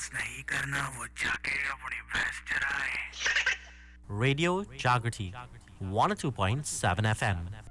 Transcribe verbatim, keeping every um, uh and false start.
Dance नहीं करना, वो जाके अपनी भैंस चराए। Radio Jagrati one oh two point seven F M.